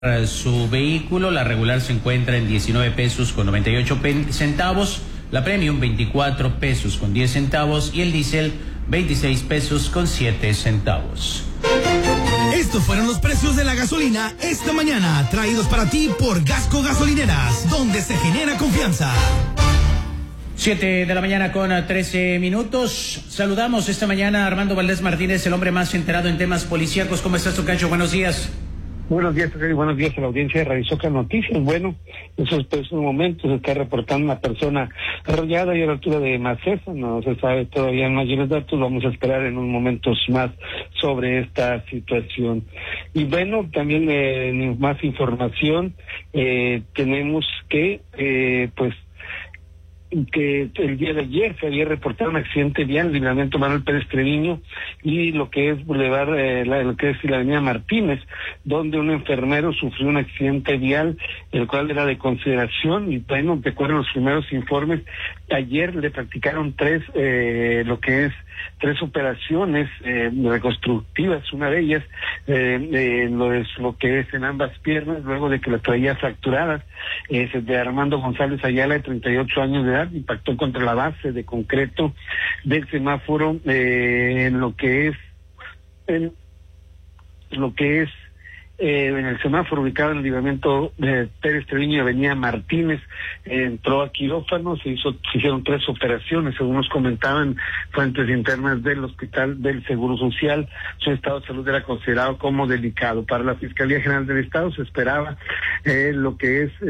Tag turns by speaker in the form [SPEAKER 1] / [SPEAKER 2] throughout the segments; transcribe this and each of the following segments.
[SPEAKER 1] su vehículo. La regular se encuentra en 19 pesos con 98 centavos, la premium 24 pesos con 10 centavos y el diésel 26 pesos con 7 centavos.
[SPEAKER 2] Estos fueron los precios de la gasolina esta mañana, traídos para ti por Gasco Gasolineras, donde se genera confianza.
[SPEAKER 1] 7 de la mañana con 13 minutos. Saludamos esta mañana a Armando Valdés Martínez, el hombre más enterado en temas policíacos. ¿Cómo estás, tocayo? Buenos días.
[SPEAKER 3] Buenos días, buenos días a la audiencia de Radio Soca Noticias. Bueno, en esos momentos se está reportando una persona arrollada y a la altura de Macesa. No se sabe todavía mayores datos, vamos a esperar en unos momentos más sobre esta situación. Y bueno, también más información, tenemos que el día de ayer se había reportado un accidente vial en el libramiento Manuel Pérez Treviño y lo que es Boulevard, lo que es la avenida Martínez, donde un enfermero sufrió un accidente vial, el cual era de consideración. Y bueno, de acuerdo a los primeros informes, ayer le practicaron tres operaciones reconstructivas, una de ellas lo que es en ambas piernas, luego de que las traía fracturadas. De Armando González Ayala, de 38 años de edad, impactó contra la base de concreto del semáforo en el semáforo ubicado en el libramiento de Pérez Treviño y avenida Martínez. Entró a quirófano, se hicieron 3 operaciones, según nos comentaban fuentes internas del Hospital del Seguro Social. Su estado de salud era considerado como delicado. Para la Fiscalía General del Estado se esperaba lo que es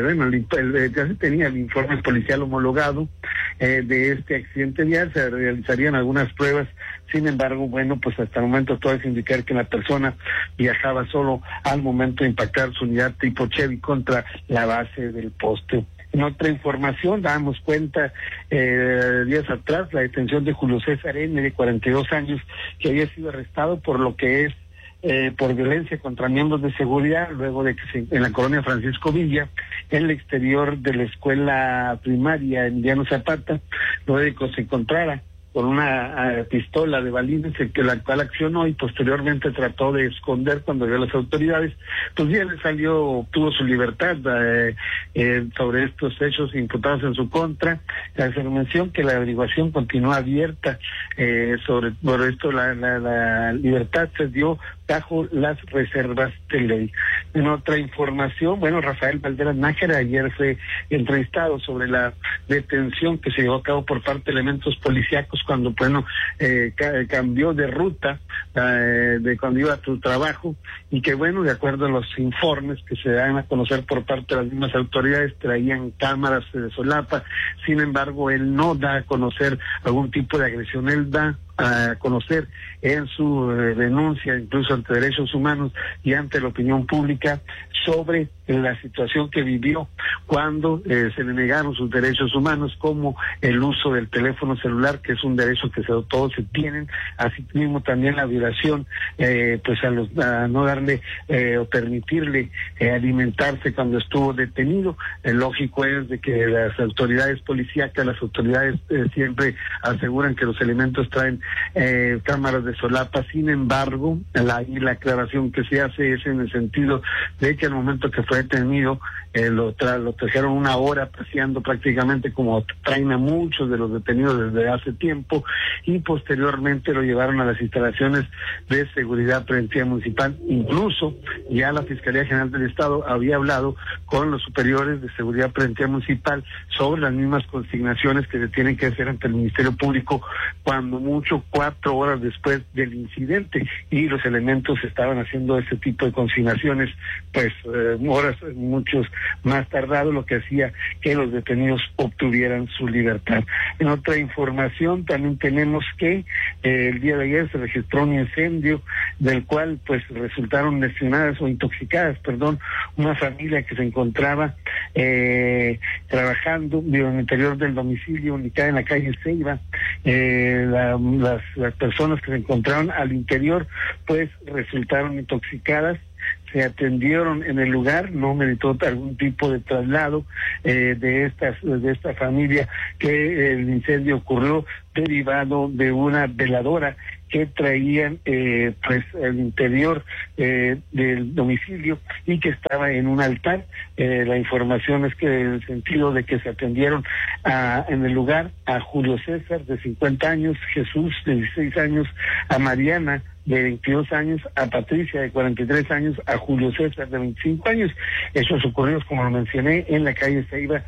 [SPEAKER 3] ya se tenía el informe policial homologado de este accidente vial, se realizarían algunas pruebas. Sin embargo, bueno, pues hasta el momento todo es indicar que la persona viajaba solo al momento de impactar su unidad tipo Chevy contra la base del poste. En otra información, damos cuenta días atrás la detención de Julio César N., de 42 años, que había sido arrestado por lo que es por violencia contra miembros de seguridad, luego de que en la colonia Francisco Villa, en el exterior de la escuela primaria Emiliano Zapata, luego de que se encontrara con una pistola de balines, la cual accionó y posteriormente trató de esconder cuando vio a las autoridades. Pues ya le obtuvo su libertad sobre estos hechos imputados en su contra. Hacer mención que la averiguación continúa abierta sobre esto. La libertad se dio bajo las reservas de ley. En otra información, bueno, Rafael Valderas Nájera ayer fue entrevistado sobre la detención que se llevó a cabo por parte de elementos policíacos cuando, cambió de ruta de cuando iba a su trabajo, y que, bueno, de acuerdo a los informes que se dan a conocer por parte de las mismas autoridades, traían cámaras de solapa. Sin embargo, él no da a conocer algún tipo de agresión, él da a conocer en su denuncia, incluso ante derechos humanos y ante la opinión pública, sobre la situación que vivió cuando se le negaron sus derechos humanos, como el uso del teléfono celular, que es un derecho que todos se tienen, así mismo también la violación a no darle o permitirle alimentarse cuando estuvo detenido. Lógico es de que las autoridades policíacas, las autoridades siempre aseguran que los elementos traen cámaras de solapa. Sin embargo, la aclaración que se hace es en el sentido de que al momento que fue detenido, lo trajeron una hora paseando prácticamente, como traen a muchos de los detenidos desde hace tiempo, y posteriormente lo llevaron a las instalaciones de seguridad preventiva municipal. Incluso ya la Fiscalía General del Estado había hablado con los superiores de seguridad preventiva municipal sobre las mismas consignaciones que se tienen que hacer ante el Ministerio Público, cuando mucho 4 horas después del incidente, y los elementos estaban haciendo ese tipo de consignaciones horas muchos más tardado, lo que hacía que los detenidos obtuvieran su libertad. En otra información también tenemos que el día de ayer se registró un incendio del cual resultaron lesionadas o intoxicadas, una familia que se encontraba trabajando en el interior del domicilio ubicado en la calle Ceiba. Las personas que se encontraron al interior resultaron intoxicadas, se atendieron en el lugar, no meritó algún tipo de traslado de esta familia, que el incendio ocurrió derivado de una veladora que traían pues el interior del domicilio y que estaba en un altar. La información es que en el sentido de que se atendieron en el lugar a Julio César, de 50 años, Jesús, de 16 años, a Mariana, de 22 años, a Patricia, de 43 años, a Julio César, de 25 años. Esos ocurridos, como lo mencioné, en la calle Ceiba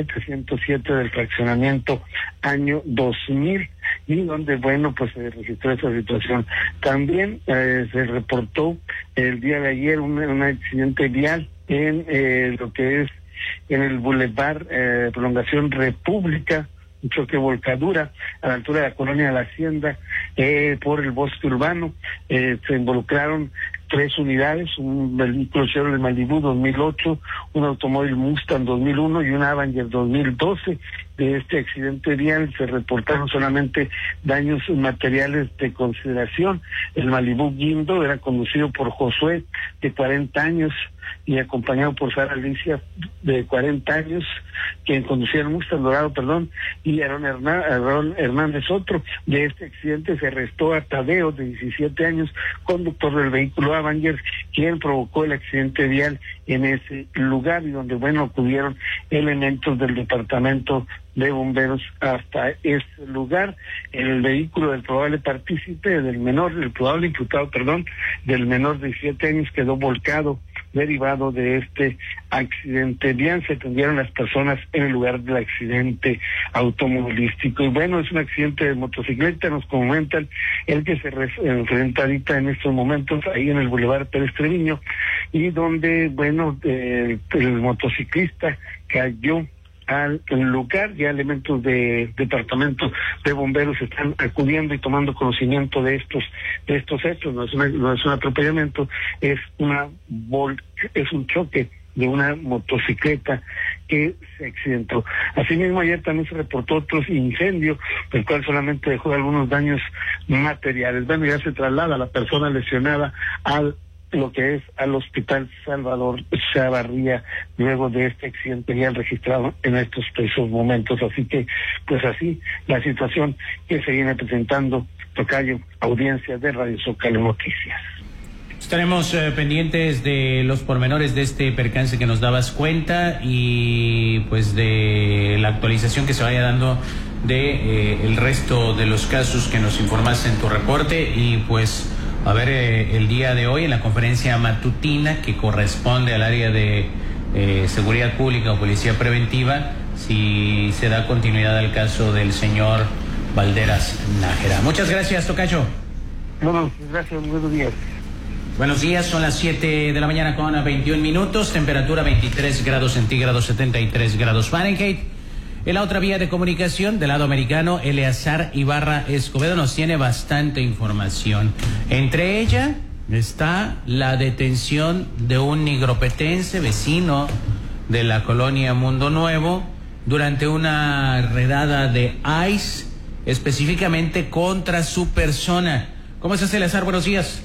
[SPEAKER 3] 707 del fraccionamiento año 2000, y donde, bueno, pues se registró esa situación. También se reportó el día de ayer un accidente vial en lo que es en el Boulevard Prolongación República, un choque volcadura a la altura de la colonia de la Hacienda por el bosque urbano. Se involucraron 3 unidades, un vehículo Chevrolet Malibu 2008, un automóvil Mustang 2001 y un Avenger 2012. De este accidente vial se reportaron solamente daños materiales de consideración. El Malibu Guindo era conducido por Josué, de 40 años, y acompañado por Sara Alicia, de 40 años, quien conducía el Mustang Dorado, y Aaron Hernández, otro. De este accidente se arrestó a Tadeo, de 17 años, conductor del vehículo Avenger, quien provocó el accidente vial en ese lugar, y donde, bueno, acudieron elementos del departamento de bomberos hasta ese lugar. El vehículo del probable partícipe, del probable imputado, del menor de 17 años, quedó volcado derivado de este accidente vial. Se atendieron las personas en el lugar del accidente automovilístico. Y bueno, es un accidente de motocicleta, nos comentan, el que se enfrenta ahorita en estos momentos ahí en el Boulevard Pérez Treviño, y donde, bueno, el motociclista cayó al lugar. Ya elementos de departamento de bomberos están acudiendo y tomando conocimiento de estos hechos. No es un atropellamiento, es un choque de una motocicleta que se accidentó. Asimismo, ayer también se reportó otro incendio, el cual solamente dejó algunos daños materiales. Bueno, ya se traslada a la persona lesionada al Hospital Salvador Chavarría, luego de este accidente ya registrado en estos precisos momentos. Así que, pues así, la situación que se viene presentando, tocayo, audiencia de Radio Zócalo Noticias.
[SPEAKER 1] Estaremos pendientes de los pormenores de este percance que nos dabas cuenta, y pues de la actualización que se vaya dando de el resto de los casos que nos informaste en tu reporte. Y pues a ver, el día de hoy en la conferencia matutina que corresponde al área de seguridad pública o policía preventiva, si se da continuidad al caso del señor Valderas Nájera. Muchas gracias, tocayo.
[SPEAKER 3] No, gracias, buenos días.
[SPEAKER 1] Buenos días, son las 7 de la mañana con 21 minutos, temperatura 23 grados centígrados, 73 grados Fahrenheit. En la otra vía de comunicación, del lado americano, Eleazar Ibarra Escobedo nos tiene bastante información. Entre ella está la detención de un nigropetense vecino de la colonia Mundo Nuevo durante una redada de ICE, específicamente contra su persona. ¿Cómo estás, Eleazar? Buenos días.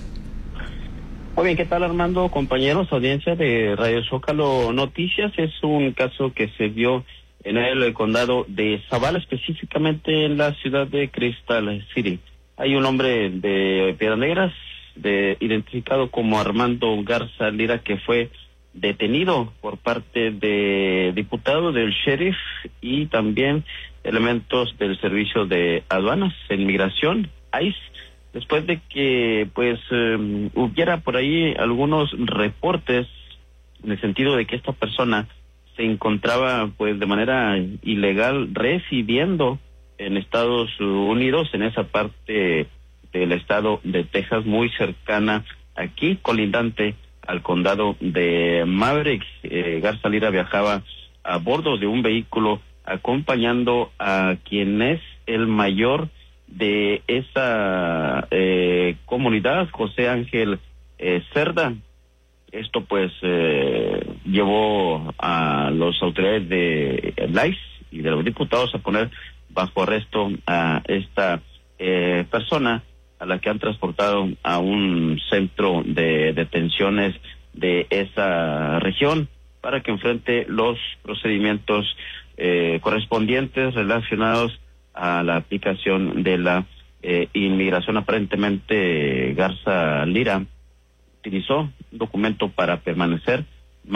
[SPEAKER 4] Muy bien, ¿qué tal, Armando? Compañeros, audiencia de Radio Zócalo Noticias. Es un caso que se dio en el condado de Zavala, específicamente en la ciudad de Crystal City. Hay un hombre de Piedras Negras, identificado como Armando Garza Lira, que fue detenido por parte de diputados del sheriff y también elementos del servicio de aduanas en migración, ICE, después de que hubiera por ahí algunos reportes en el sentido de que esta persona se encontraba de manera ilegal residiendo en Estados Unidos, en esa parte del estado de Texas, muy cercana aquí, colindante al condado de Maverick. Garza Lira viajaba a bordo de un vehículo acompañando a quien es el mayor de esa comunidad, José Ángel Cerda. Esto llevó a las autoridades de ICE y de los diputados a poner bajo arresto a esta persona, a la que han transportado a un centro de detenciones de esa región para que enfrente los procedimientos correspondientes relacionados a la aplicación de la Inmigración, aparentemente Garza Lira utilizó un documento para permanecer